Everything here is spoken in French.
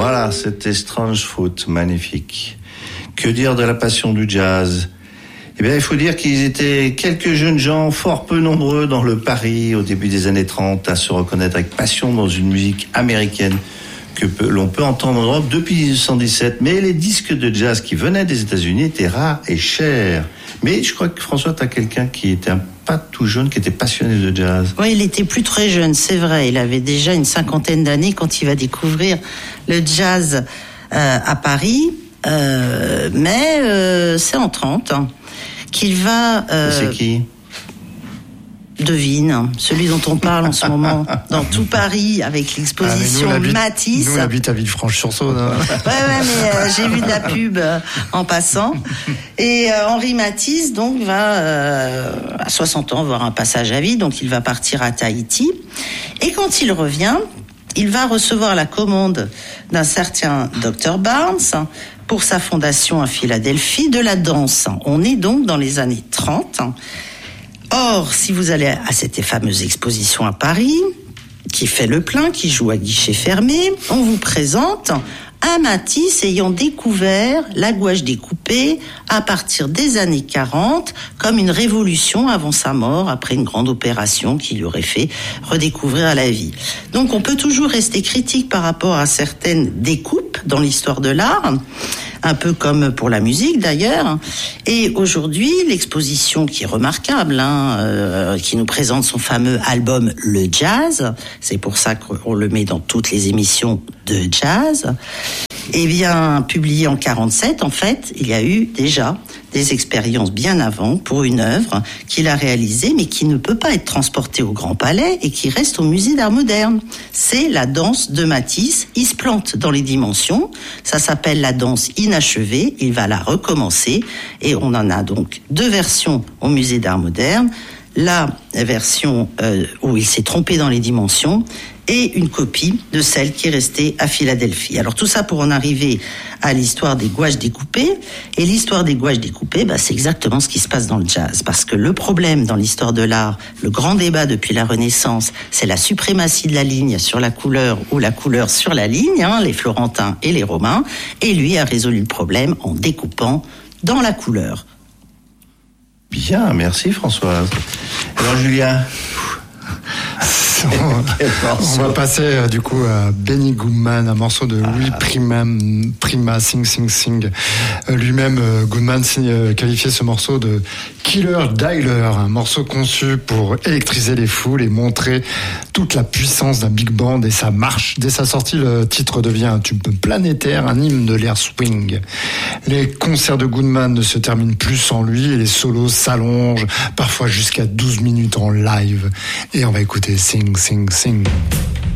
Voilà, c'était Strange Fruit, magnifique. Que dire de la passion du jazz ? Eh bien, il faut dire qu'ils étaient quelques jeunes gens fort peu nombreux dans le Paris au début des années 30 à se reconnaître avec passion dans une musique américaine que l'on peut entendre en Europe depuis 1917. Mais les disques de jazz qui venaient des États-Unis étaient rares et chers. Mais je crois que François, t'as quelqu'un qui était pas tout jeune, qui était passionné de jazz. Oui, il était plus très jeune, c'est vrai. Il avait déjà une 50aine d'années quand il va découvrir le jazz à Paris. Mais c'est en 30 qu'il va... C'est qui ? Devine, celui dont on parle en ce moment dans tout Paris avec l'exposition Matisse. Nous, on habite à Villefranche-sur-Saône. Hein. Ouais, mais j'ai vu de la pub en passant. Et Henri Matisse, donc, va, à 60 ans, avoir un passage à vide, donc il va partir à Tahiti. Et quand il revient, il va recevoir la commande d'un certain Dr. Barnes pour sa fondation à Philadelphie de la danse. On est donc dans les années 30. Or, si vous allez à cette fameuse exposition à Paris, qui fait le plein, qui joue à guichet fermé, on vous présente un Matisse ayant découvert la gouache découpée à partir des années 40 comme une révolution avant sa mort, après une grande opération qui lui aurait fait redécouvrir la vie. Donc on peut toujours rester critique par rapport à certaines découpes dans l'histoire de l'art, un peu comme pour la musique d'ailleurs. Et aujourd'hui, l'exposition qui est remarquable, qui nous présente son fameux album Le Jazz, c'est pour ça qu'on le met dans toutes les émissions de jazz, eh bien, publié en 47, en fait, il y a eu déjà des expériences bien avant pour une œuvre qu'il a réalisée, mais qui ne peut pas être transportée au Grand Palais et qui reste au Musée d'Art Moderne. C'est la danse de Matisse. Il se plante dans les dimensions. Ça s'appelle la danse inachevée. Il va la recommencer et on en a donc deux versions au Musée d'Art Moderne. La version où il s'est trompé dans les dimensions et une copie de celle qui est restée à Philadelphie. Alors tout ça pour en arriver à l'histoire des gouaches découpées. Et l'histoire des gouaches découpées, c'est exactement ce qui se passe dans le jazz. Parce que le problème dans l'histoire de l'art, le grand débat depuis la Renaissance, c'est la suprématie de la ligne sur la couleur ou la couleur sur la ligne, les Florentins et les Romains. Et lui a résolu le problème en découpant dans la couleur. Bien, merci Françoise. Alors Julien, on va passer du coup à Benny Goodman, un morceau de Louis Prima, Sing Sing Sing. Lui-même, Goodman qualifiait ce morceau de Killer Dialer, un morceau conçu pour électriser les foules et montrer toute la puissance d'un big band et sa marche. Dès sa sortie, le titre devient un tube planétaire, un hymne de l'ère swing. Les concerts de Goodman ne se terminent plus sans lui et les solos s'allongent, parfois jusqu'à 12 minutes en live. Et on va écouter Sing Sing Sing.